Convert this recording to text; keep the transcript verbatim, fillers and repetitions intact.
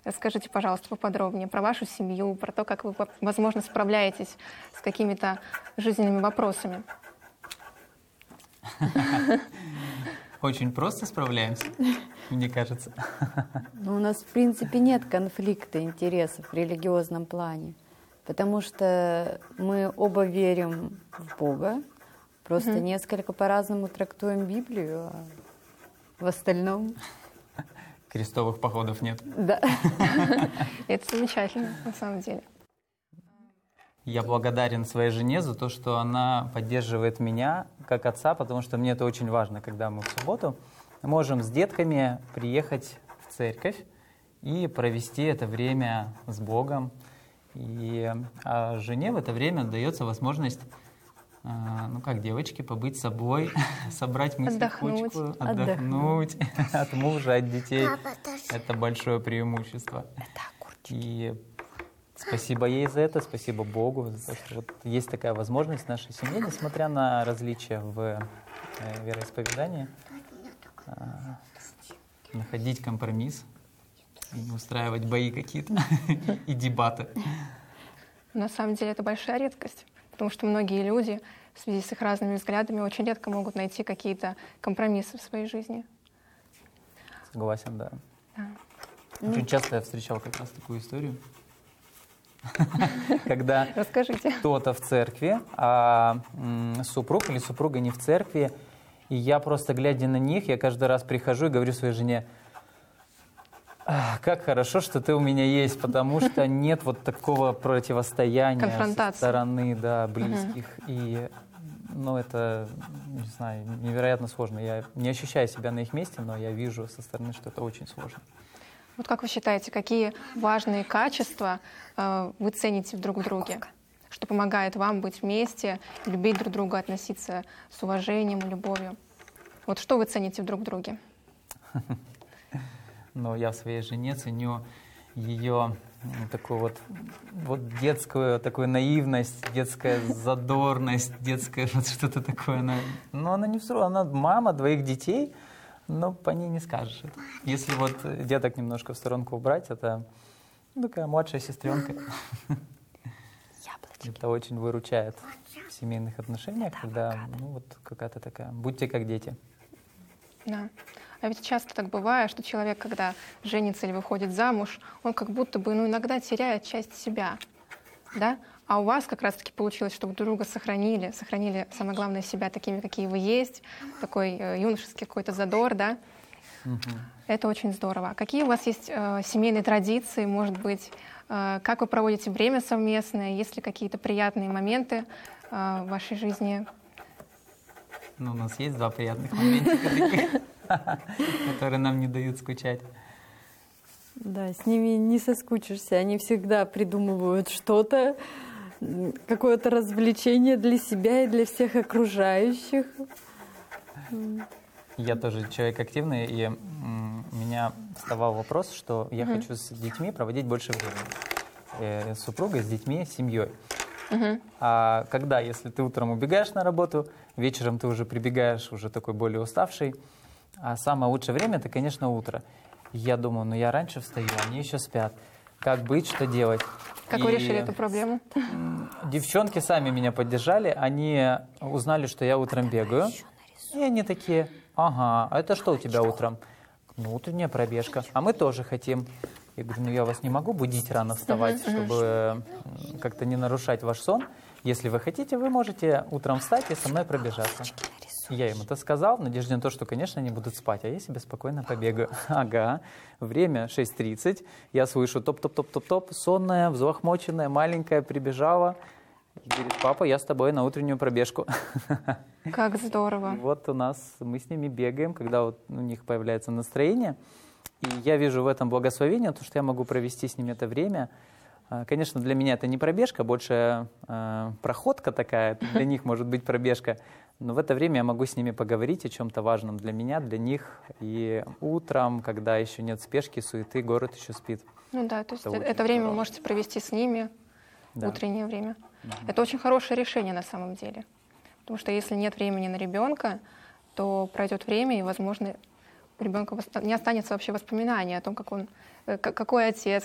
Расскажите, пожалуйста, поподробнее про вашу семью, про то, как вы, возможно, справляетесь с какими-то жизненными вопросами. Очень просто справляемся, мне кажется. Ну, у нас, в принципе, нет конфликта интересов в религиозном плане, потому что мы оба верим в Бога, просто mm-hmm. несколько по-разному трактуем Библию, а в остальном... Крестовых походов нет. Да. Это замечательно, на самом деле. Я благодарен своей жене за то, что она поддерживает меня как отца, потому что мне это очень важно, когда мы в субботу можем с детками приехать в церковь и провести это время с Богом. И а жене в это время дается возможность, ну как девочки, побыть собой, собрать мысли в кучку, отдохнуть от мужа, от детей. Это большое преимущество. И спасибо ей за это, спасибо Богу, за то, что вот есть такая возможность в нашей семье, несмотря на различия в э, вероисповедании, э, находить компромисс и не устраивать бои какие-то и дебаты. На самом деле это большая редкость, потому что многие люди в связи с их разными взглядами очень редко могут найти какие-то компромиссы в своей жизни. Согласен, да. да. Очень часто я встречал как раз такую историю. Когда кто-то в церкви, а супруг или супруга не в церкви, и я просто, глядя на них, я каждый раз прихожу и говорю своей жене: как хорошо, что ты у меня есть, потому что нет вот такого противостояния со стороны, да, близких. Угу. И, ну, это, не знаю, невероятно сложно. Я не ощущаю себя на их месте, но я вижу со стороны, что это очень сложно. Вот как вы считаете, какие важные качества э, вы цените в друг друге, что помогает вам быть вместе, любить друг друга, относиться с уважением и любовью? Вот что вы цените в друг друге? Ну, я в своей жене ценю ее такую вот, вот детскую такую наивность, детская задорность, детское вот что-то такое. Она, но она не взрослая, она мама двоих детей. Но по ней не скажешь это. Если вот деток немножко в сторонку убрать, это ну, такая младшая сестренка. Это очень выручает в семейных отношениях, когда ну, вот какая-то такая, будьте как дети. Да. А ведь часто так бывает, что человек, когда женится или выходит замуж, он как будто бы ну, иногда теряет часть себя. Да? А у вас как раз-таки получилось, что вы друг друга сохранили, сохранили, самое главное, себя такими, какие вы есть, такой э, юношеский какой-то задор, да? Угу. Это очень здорово. Какие у вас есть э, семейные традиции, может быть, э, как вы проводите время совместное, есть ли какие-то приятные моменты э, в вашей жизни? Ну, у нас есть два приятных момента, которые нам не дают скучать. Да, с ними не соскучишься, они всегда придумывают что-то, какое-то развлечение для себя и для всех окружающих. Я тоже человек активный, и у меня вставал вопрос, что я mm-hmm. хочу с детьми проводить больше времени. С супругой, с детьми, с семьей. Mm-hmm. А когда, если ты утром убегаешь на работу, вечером ты уже прибегаешь, уже такой более уставший, а самое лучшее время — это, конечно, утро. Я думаю, ну я раньше встаю, они еще спят. Как быть, что делать? Как и вы решили эту проблему? Девчонки сами меня поддержали. Они узнали, что я утром бегаю. И они такие: ага, а это что у тебя утром? Ну, утренняя пробежка. А мы тоже хотим. Я говорю, ну я вас не могу будить рано вставать, чтобы как-то не нарушать ваш сон. Если вы хотите, вы можете утром встать и со мной пробежаться. Я им это сказал, в надежде на то, что, конечно, они будут спать, а я себе спокойно побегаю. Ага, время шесть тридцать, я слышу топ-топ-топ-топ-топ, сонная, взлохмоченная, маленькая, прибежала. И говорит: папа, я с тобой на утреннюю пробежку. Как здорово. Вот у нас, мы с ними бегаем, когда вот у них появляется настроение. И я вижу в этом благословение, то, что я могу провести с ними это время. Конечно, для меня это не пробежка, больше э, проходка такая, для них может быть пробежка. Но в это время я могу с ними поговорить о чем-то важном для меня, для них. И утром, когда еще нет спешки, суеты, город еще спит. Ну да, то есть это, это время вы можете провести с ними, да. Утреннее время. Угу. Это очень хорошее решение на самом деле. Потому что если нет времени на ребенка, то пройдет время, и, возможно, ребенка не останется вообще воспоминания о том, как он, какой отец,